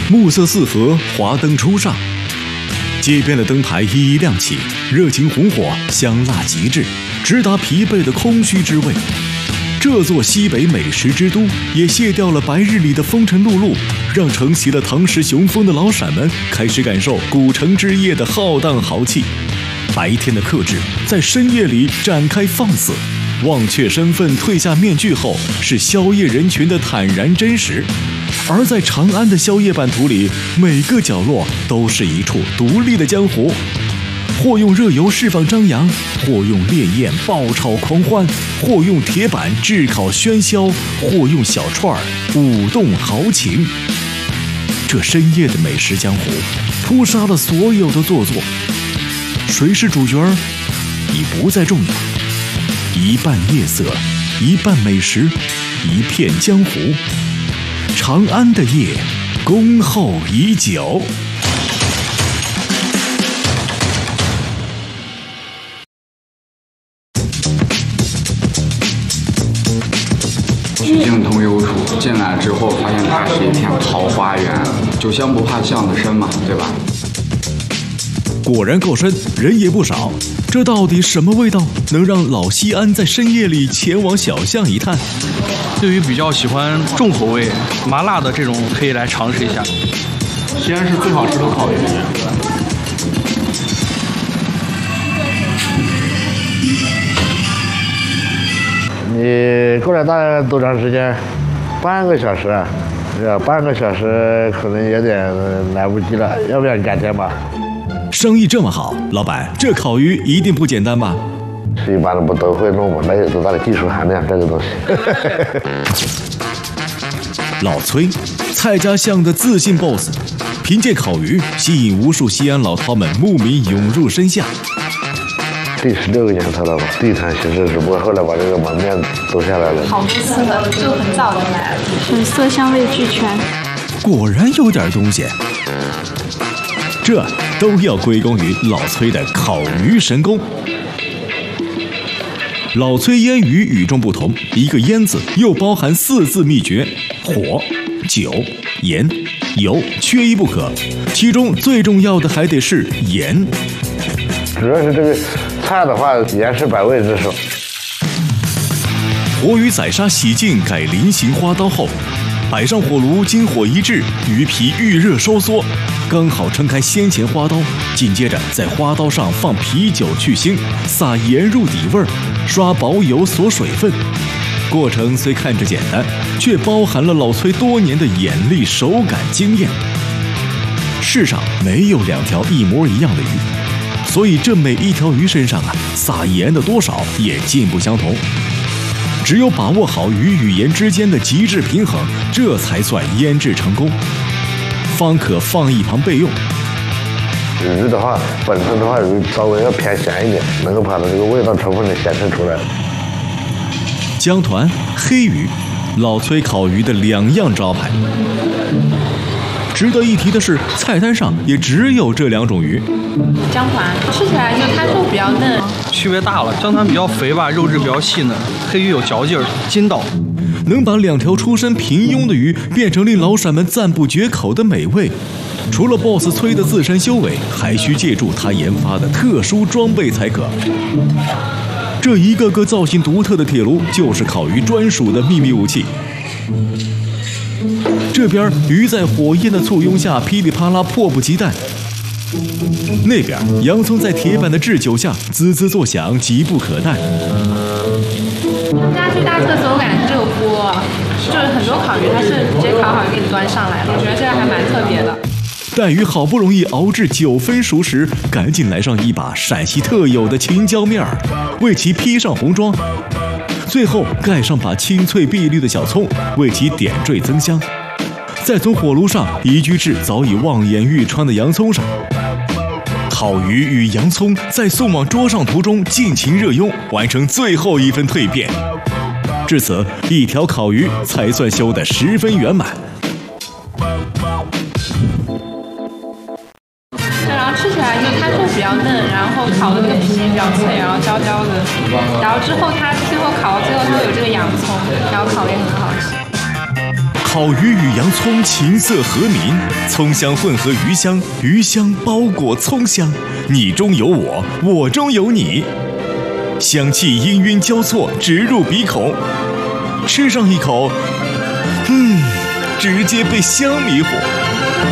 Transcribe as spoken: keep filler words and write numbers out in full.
暮色四合，华灯初上，街边的灯牌一一亮起，热情红火，香辣极致，直达疲惫的空虚之味。这座西北美食之都也卸掉了白日里的风尘碌碌，让承袭了唐时雄风的老陕们开始感受古城之夜的浩荡豪气。白天的克制在深夜里展开放肆，忘却身份，褪下面具后是宵夜人群的坦然真实。而在长安的宵夜版图里，每个角落都是一处独立的江湖，或用热油释放张扬，或用烈焰爆炒狂欢，或用铁板炙烤喧嚣，或用小串儿舞动豪情。这深夜的美食江湖扑杀了所有的做作，谁是主角已不再重要。一半夜色，一半美食，一片江湖。长安的夜，恭候已久。 曲径通幽处，进来之后发现它是一片桃花源，酒香不怕巷子深嘛，对吧？ 果然够深，人也不少。这到底什么味道能让老西安在深夜里前往小巷一探？ 对于比较喜欢重口味、麻辣的这种，可以来尝试一下。 西安是最好吃的烤鱼。 你过来大概多长时间？半个小时，这半个小时可能有点来不及了，要不要改天吧？ 生意这么好，老板，这烤鱼一定不简单吧？ 是一般人不都会弄吗？那有多大的技术含量，这个东西。 老崔，蔡家巷的自信 boss， 凭借烤鱼吸引无数西安老饕们慕名涌入身下。 第十六个年头了吧，地产形式，只不过后来把这个门面都下来了。 好多次了，就很早就来了， 是色香味俱全。 果然有点东西。这都要归功于老崔的烤鱼神功。老崔腌鱼与众不同，一个腌字又包含四字秘诀：火、酒、盐、油，缺一不可。其中最重要的还得是盐。 主要是这个菜的话，盐是百味之首。 活鱼宰杀洗净，改菱形花刀后，摆上火炉，金火一掷，鱼皮预热收缩，刚好撑开先前花刀。紧接着在花刀上放啤酒去腥，撒盐入底味儿，刷薄油锁水分。过程虽看着简单，却包含了老崔多年的眼力、手感、经验。世上没有两条一模一样的鱼，所以这每一条鱼身上啊，撒盐的多少也尽不相同。只有把握好鱼与盐之间的极致平衡，这才算腌制成功，方可放一旁备用。 鱼的话，本身的话鱼稍微要偏咸一点，能够把它这个味道充分的显示出来。 江团、黑鱼，老崔烤鱼的两样招牌。值得一提的是，菜单上也只有这两种鱼。 江团吃起来就它肉比较嫩， 区别大了。江团比较肥吧，肉质比较细嫩；黑鱼有嚼劲儿，筋道。 能把两条出身平庸的鱼变成令老陕们赞不绝口的美味，除了 boss 崔的自身修为，还需借助他研发的特殊装备才可。这一个个造型独特的铁炉，就是烤鱼专属的秘密武器。这边鱼在火焰的簇拥下噼里啪啦迫不及待，那边洋葱在铁板的制酒下滋滋作响，急不可待。 家最大特色我感觉是这个锅，就是很多烤鱼它是直接烤好就给你端上来了，我觉得这个还蛮特别的。 待鱼好不容易熬至九分熟时，赶紧来上一把陕西特有的青椒面儿，为其披上红妆，最后盖上把青翠碧绿的小葱，为其点缀增香。再从火炉上移居至早已望眼欲穿的洋葱上，烤鱼与洋葱在送往桌上途中尽情热拥，完成最后一分蜕变。至此，一条烤鱼才算修得十分圆满。 然后吃起来就它肉比较嫩，然后烤的那个皮比较脆，然后焦焦的，然后之后它最后烤到最后就有这个洋葱，然后烤的也很好吃。 烤鱼与洋葱琴瑟和鸣，葱香混合鱼香，鱼香包裹葱香，你中有我，我中有你，香气氤氲交错，直入鼻孔。吃上一口，嗯，直接被香迷糊。